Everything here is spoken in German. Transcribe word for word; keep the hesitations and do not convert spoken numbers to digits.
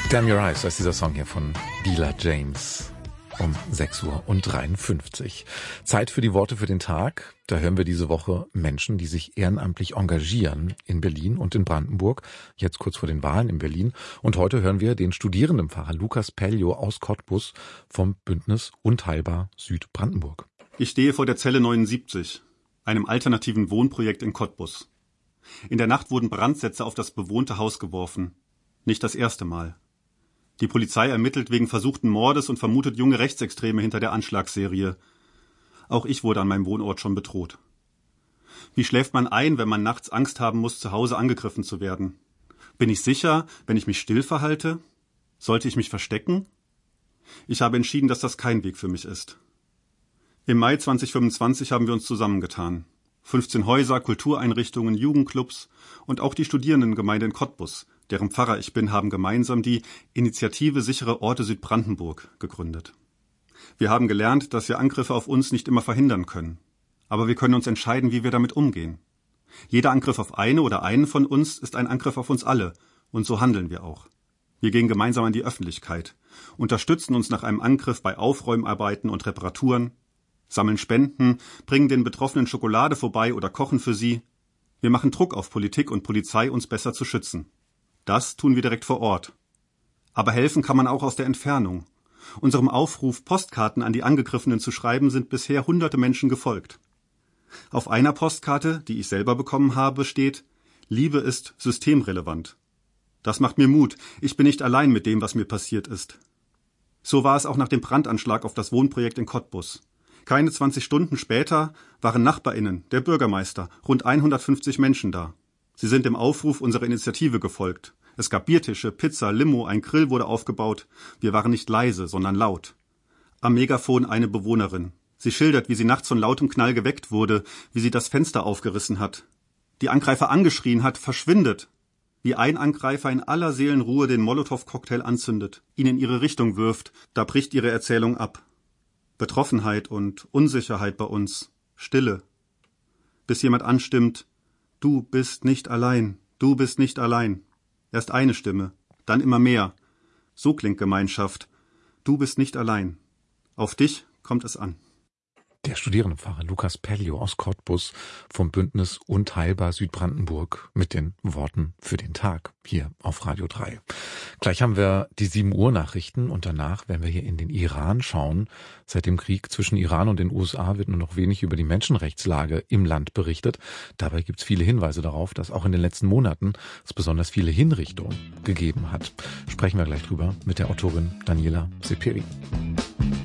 Damn Your Eyes, das ist dieser Song hier von Dila James um sechs Uhr dreiundfünfzig. Zeit für die Worte für den Tag. Da hören wir diese Woche Menschen, die sich ehrenamtlich engagieren in Berlin und in Brandenburg, jetzt kurz vor den Wahlen in Berlin. Und heute hören wir den Studierendenpfarrer Lukas Pellio aus Cottbus vom Bündnis Unteilbar Südbrandenburg. Ich stehe vor der Zelle neunundsiebzig, einem alternativen Wohnprojekt in Cottbus. In der Nacht wurden Brandsätze auf das bewohnte Haus geworfen. Nicht das erste Mal. Die Polizei ermittelt wegen versuchten Mordes und vermutet junge Rechtsextreme hinter der Anschlagsserie. Auch ich wurde an meinem Wohnort schon bedroht. Wie schläft man ein, wenn man nachts Angst haben muss, zu Hause angegriffen zu werden? Bin ich sicher, wenn ich mich still verhalte? Sollte ich mich verstecken? Ich habe entschieden, dass das kein Weg für mich ist. Im Mai zweitausendfünfundzwanzig haben wir uns zusammengetan. fünfzehn Häuser, Kultureinrichtungen, Jugendclubs und auch die Studierendengemeinde in Cottbus, deren Pfarrer ich bin, haben gemeinsam die Initiative Sichere Orte Südbrandenburg gegründet. Wir haben gelernt, dass wir Angriffe auf uns nicht immer verhindern können. Aber wir können uns entscheiden, wie wir damit umgehen. Jeder Angriff auf eine oder einen von uns ist ein Angriff auf uns alle. Und so handeln wir auch. Wir gehen gemeinsam an die Öffentlichkeit, unterstützen uns nach einem Angriff bei Aufräumarbeiten und Reparaturen, sammeln Spenden, bringen den Betroffenen Schokolade vorbei oder kochen für sie. Wir machen Druck auf Politik und Polizei, uns besser zu schützen. Das tun wir direkt vor Ort. Aber helfen kann man auch aus der Entfernung. Unserem Aufruf, Postkarten an die Angegriffenen zu schreiben, sind bisher hunderte Menschen gefolgt. Auf einer Postkarte, die ich selber bekommen habe, steht: Liebe ist systemrelevant. Das macht mir Mut. Ich bin nicht allein mit dem, was mir passiert ist. So war es auch nach dem Brandanschlag auf das Wohnprojekt in Cottbus. Keine zwanzig Stunden später waren NachbarInnen, der Bürgermeister, rund hundertfünfzig Menschen da. Sie sind dem Aufruf unserer Initiative gefolgt. Es gab Biertische, Pizza, Limo, ein Grill wurde aufgebaut. Wir waren nicht leise, sondern laut. Am Megafon eine Bewohnerin. Sie schildert, wie sie nachts von lautem Knall geweckt wurde, wie sie das Fenster aufgerissen hat. Die Angreifer angeschrien hat: Verschwindet! Wie ein Angreifer in aller Seelenruhe den Molotow-Cocktail anzündet, ihn in ihre Richtung wirft, da bricht ihre Erzählung ab. Betroffenheit und Unsicherheit bei uns. Stille. Bis jemand anstimmt: Du bist nicht allein, du bist nicht allein. Erst eine Stimme, dann immer mehr. So klingt Gemeinschaft. Du bist nicht allein. Auf dich kommt es an. Der Studierendenpfarrer Lukas Pellio aus Cottbus vom Bündnis Unteilbar Südbrandenburg mit den Worten für den Tag hier auf Radio drei. Gleich haben wir die sieben Uhr Nachrichten und danach werden wir hier in den Iran schauen. Seit dem Krieg zwischen Iran und den U S A wird nur noch wenig über die Menschenrechtslage im Land berichtet. Dabei gibt es viele Hinweise darauf, dass auch in den letzten Monaten es besonders viele Hinrichtungen gegeben hat. Sprechen wir gleich drüber mit der Autorin Daniela Seperi.